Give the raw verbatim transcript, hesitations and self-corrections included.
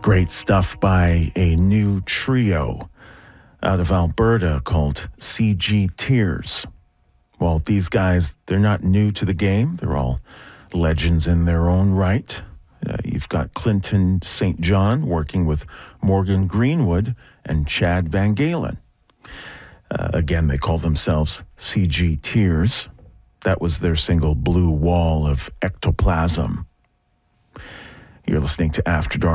Great stuff by a new trio out of Alberta called C G Tears. Well, these guys, they're not new to the game. They're all legends in their own right. Uh, you've got Clinton Saint John working with Morgan Greenwood and Chad Van Galen. Uh, again, they call themselves C G Tears. That was their single Blue Wall of Ectoplasm. You're listening to After Dark.